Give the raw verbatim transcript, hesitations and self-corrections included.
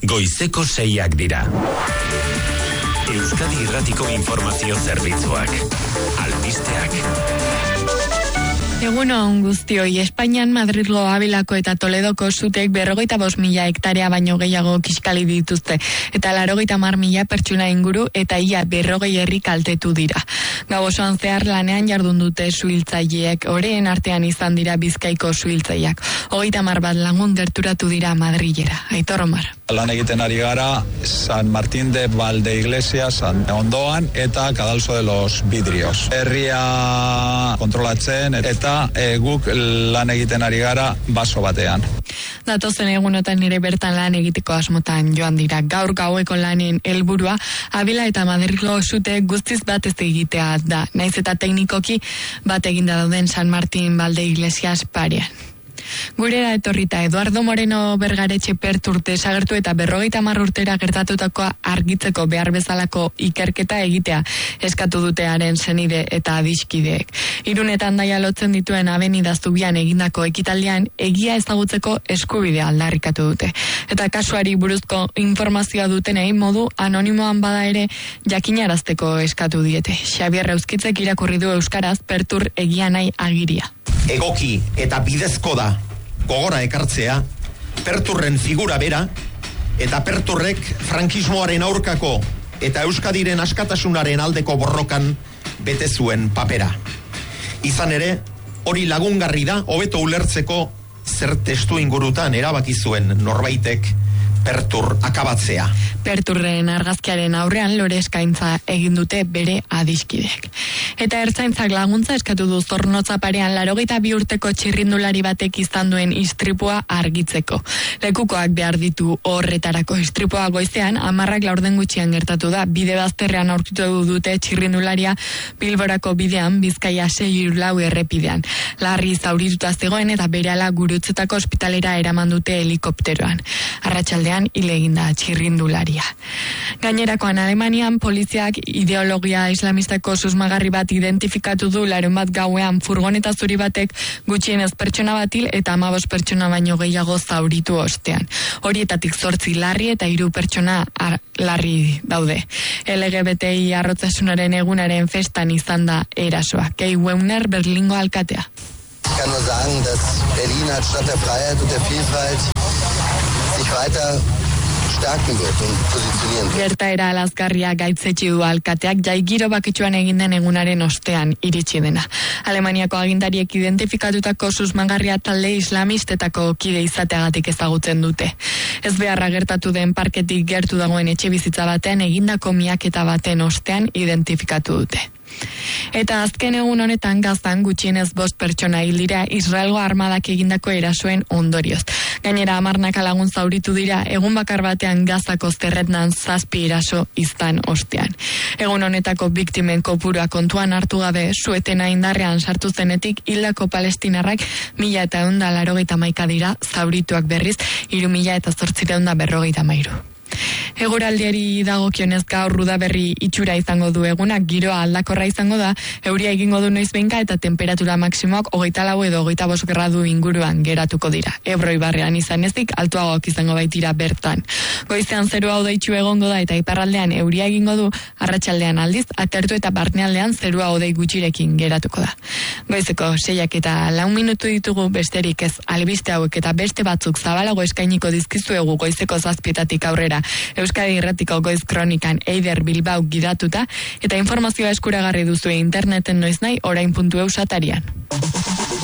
goizeko seiak dira. Euskadi Irratiko Informazio Zerbitzuak. Albisteak. Egun on guztioi, Espainian Madrilgo, Abilako eta Toledoko sutek berrogeita bost mila hektarea baino gehiago kiskali dituzte, eta larogeita hamar mila pertsona inguru eta ia berrogei herri kaltetu dira. Gau osoan zehar lanean jardun dute suhiltzaileek, oreen artean izan dira Bizkaiko suhiltzaileak. Hogeita hamar bat lagun gerturatu dira Madrilera. Aitor Omar. Lan egiten ari gara San Martín de Valdeiglesias ondoan eta Cadalso de los Vidrios. Herria kontrolatzen eta e, guk lan egiten ari gara baso batean. Datozen egunotan nire bertan lan egiteko asmotan joan dira. Gaur gaueko lanen helburua Abila eta Madrilgo sute guztiz bat ez egitea da. Naiz eta teknikoki bat eginda dauden San Martín Valdeiglesias parean. Gurera etorrita Eduardo Moreno Bergaretxe perturte desagertu eta berrogeita hamar urtera gertatutakoa argitzeko behar bezalako ikerketa egitea eskatu dutearen senide eta adiskideek. Irunetan daia lotzen dituen Avenida Zubian egindako ekitaldian egia ezagutzeko eskubidea aldarrikatu dute. Eta kasuari buruzko informazioa dutenei modu anonimoan bada ere jakinarazteko eskatu diete. Xabier Euskitzek irakurri du euskaraz pertur egia nahi agiria. Egoki eta bidezko da gogora ekartzea perturren figura bera eta perturrek frankismoaren aurkako eta Euskadiren askatasunaren aldeko borrokan bete zuen papera. Izan ere, hori lagungarri da hobeto ulertzeko zer testu ingurutan erabaki zuen norbaitek pertur akabatzea. Perturren argazkiaren aurrean lore eskaintza egin dute bere adiskideek. Eta ertzaintzak laguntza eskatu du Zornotza parean larogeita bi urteko txirrindulari batek izan duen istripua argitzeko. Lekukoak behar ditu horretarako istripua goizean, hamarrak laurden gutxian gertatu da. Bide bazterrean aurkitu dute txirrindularia Bilborako bidean, Bizkaia sei lau errepidean. Larri zaurituta zegoen eta berehala Gurutzetako ospitalera eraman dute helikopteroan. Arratsaldean hil egin da txirrindularia. Gainerakoan Alemanian poliziak ideologia islamistako susmagarri bat identifikatu du larun bat gauean furgoneta zuri batek gutxienez pertsona bat hil eta hamabost pertsona baino gehiago zauritu ostean. Horietatik zortzi larri eta hiru pertsona ar, larri daude. L G B T I arrotzasunaren egunaren festan izan da erasoa. Kei Weuner Berlingo alkatea. Ich kann nur sagen, dass Berlin als Stadt der Freiheit und der Vielfalt sich weiter stärken wird und positionieren wird. Gertaera alazgarria gaitzetsi du alkateak jai giro baketsuan egin den egunaren ostean iritsi dena. Alemaniako agintariek identifikatutako susmagarria talde islamistetako kide izateagatik ezagutzen dute. Ez beharra gertatu den parketik gertu dagoen etxebizitza batean egindako miaketa baten ostean identifikatu dute. Eta azken egun honetan Gazan gutxienez bost pertsona hil dira Israelgo armadak egindako erasoen ondorioz. Gainera hamarnaka lagun zauritu dira egun bakar batean Gazako zerretnan zazpi eraso izan ostean. Egun honetako biktimen kopurua kontuan hartu gabe suetena indarrean sartu zenetik hildako palestinarrak mila eta ehun eta laurogeita hamaika dira, zaurituak berriz hiru mila eta zortziehun eta berrogeita hamairu. Eguraldiari dagokionez gaur udaberri itxura izango du egunak, giroa aldakorra izango da, euria egingo du noizbehinka eta temperatura maksimoak hogeita lau edo hogeita bost gradu inguruan geratuko dira. Ebro ibarrean izan ezik, altuagoak izango baitira bertan. Goizean zerua hodeitsu egongo da eta iparraldean euria egingo du, arratsaldean aldiz, atertu eta barnealdean zerua hodei gutxirekin geratuko da. Goizeko seiak eta lau minutu ditugu besterik ez albiste hauek eta beste batzuk zabalago eskainiko dizkizuegu goizeko zazpietatik aurrera. Euskadi Irratiko Goiz Kronikan Eider Bilbao gidatuta eta informazioa eskuragarri duzu interneten noiz nahi orain puntu eus atarian.